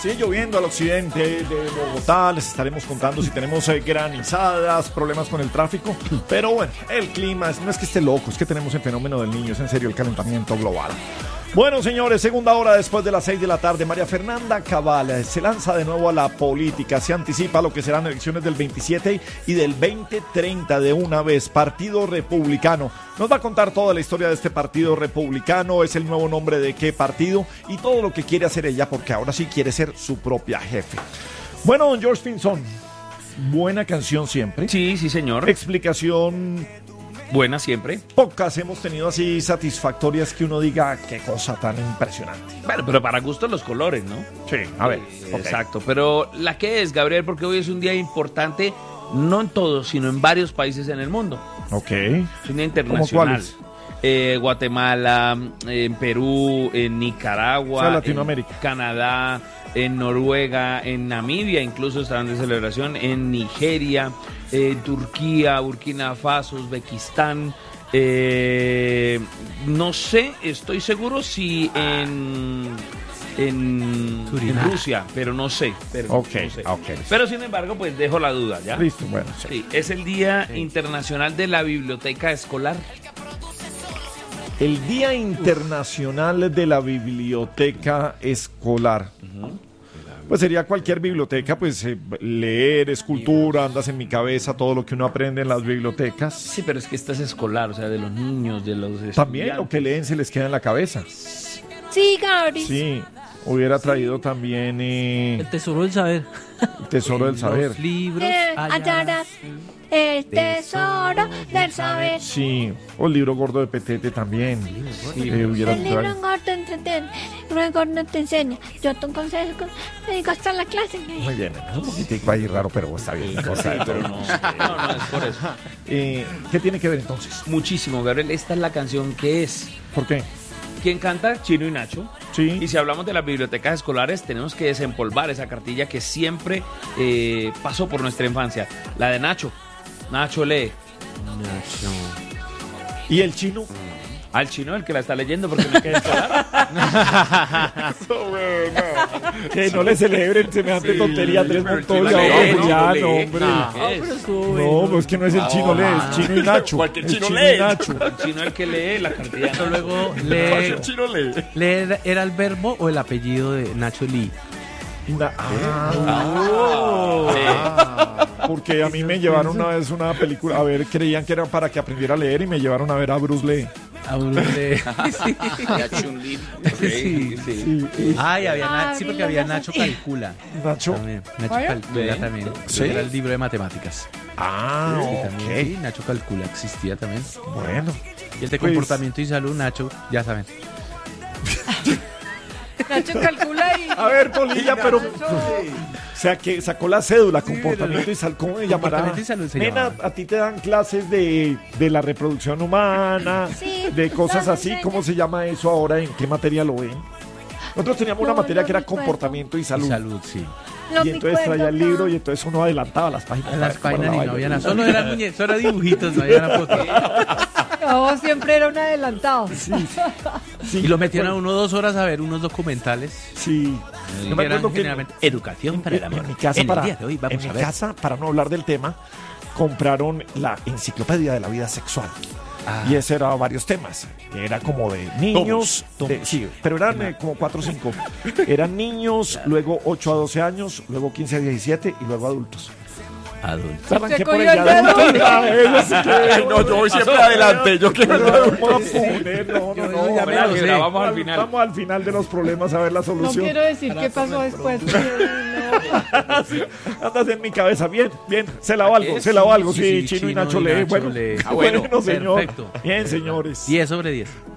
Sigue lloviendo al occidente de Bogotá, les estaremos contando si tenemos granizadas, problemas con el tráfico, pero bueno, el clima no es que esté loco, es que tenemos el fenómeno del Niño, es en serio el calentamiento global. Bueno, señores, segunda hora después de las 6 de la tarde, María Fernanda Cabal se lanza de nuevo a la política, se anticipa lo que serán elecciones del 27 y del 2030 de una vez, Partido Republicano. Nos va a contar toda la historia de este Partido Republicano, es el nuevo nombre de qué partido y todo lo que quiere hacer ella, porque ahora sí quiere ser su propia jefe. Bueno, don George Pinzón, buena canción siempre. Sí, sí, señor. Explicación buena siempre. Pocas hemos tenido así satisfactorias que uno diga qué cosa tan impresionante. Bueno, pero para gustos los colores, ¿no? Sí, a ver. Exacto, pero ¿la qué es, Gabriel? Porque hoy es un día importante, no en todos, sino en varios países en el mundo. Ok. Es un día internacional. ¿Cómo cuáles? Guatemala, en Perú, en Nicaragua, o sea, Latinoamérica, en Canadá, en Noruega, en Namibia, incluso estarán de celebración, en Nigeria, Turquía, Burkina Faso, Uzbekistán, no sé, estoy seguro si en Rusia, pero no sé. Okay. Pero sin embargo, pues dejo la duda, ¿ya? Listo, bueno. Sí, es el Día Internacional de la Biblioteca Escolar. El Día Internacional de la Biblioteca Escolar. Pues sería cualquier biblioteca, pues leer, escultura, andas en mi cabeza, todo lo que uno aprende en las bibliotecas. Sí, pero es que esta es escolar, o sea, de los niños, de los estudiantes. También lo que leen se les queda en la cabeza. Sí, Gabriel. Sí, hubiera traído también... el tesoro del saber. El tesoro del saber. Los libros. Hallarás el tesoro del saber. Sí, o el libro gordo de Petete también. Sí, el libro gordo entretiene, el libro gordo te enseña. Yo te aconsejo, me digo hasta la clase. Muy bien, es un poquitico ahí raro, pero está bien. Pero no, es por eso. ¿Qué tiene que ver entonces? Muchísimo, Gabriel. Esta es la canción que es. ¿Por qué? ¿Quién canta? Chino y Nacho. Sí. Y si hablamos de las bibliotecas escolares, tenemos que desempolvar esa cartilla que siempre pasó por nuestra infancia. La de Nacho. Nacho lee. Nacho. ¿Y el chino? Al chino, el que la está leyendo porque no queda escolar. Eso, bueno. Que no le celebren semejante tontería, 3 puntos. Ya, no, hombre. No, pues que no es el chino lee, es Chino y Nacho. Cualquier chino Chino lee. y Nacho. El chino el que lee la cartilla. Luego El chino lee. leer era el verbo o el apellido de Nacho Lee. Porque a mí me llevaron una vez una película, a ver, creían que era para que aprendiera a leer y me llevaron a ver a Bruce Lee. A Bruce Lee. Sí. Ay, sí, porque había Nacho Calcula. Nacho. También. Nacho Calcula también. ¿Sí? Era el libro de matemáticas. Ok. Sí, Nacho Calcula existía también. Bueno. Y el de comportamiento y salud, Nacho, ya saben. Nacho calcula y... A ver, Polilla, pero... O sea, que sacó la cédula, comportamiento y salud, ¿cómo me llamará? Comportamiento y salud se Nena, llamaba. a ti te dan clases de la reproducción humana, Sí, de cosas nos así. enseñan. ¿Cómo se llama eso ahora? ¿En qué materia lo ven? Nosotros teníamos una materia que era comportamiento y salud. Salud, sí. Lo Y entonces traía el libro y entonces uno adelantaba las páginas. En las para ver cómo páginas era y la no vaina. había nada. Solo eran muñecos, solo eran dibujitos, no había nada foto. No, siempre era un adelantado. Sí, Y lo metían a uno 2 horas a ver unos documentales. Sí. Yo me Que eran acuerdo que generalmente educación para el amor. en mi casa, el para, día de hoy vamos en a mi ver. casa, para no hablar del tema, compraron la enciclopedia de la vida sexual. Y ese era varios temas. Era como de niños. Sí, pero eran como 4 o 5. Eran niños, luego 8 a 12 años, luego 15 a 17 y luego adultos. Adultos. Arranqué Se por cogió el el de adultos. dedo. Ay, no, yo voy siempre adelante. Yo quiero el de adultos. Vamos al final. Vamos al final de los problemas a ver la No solución. quiero decir qué pasó después. Andas en mi cabeza. Bien, se la valgo. Sí, Chino y Nacho lee. Bueno, lee. bueno, señor. Perfecto. Bien, señores. 10 sobre 10.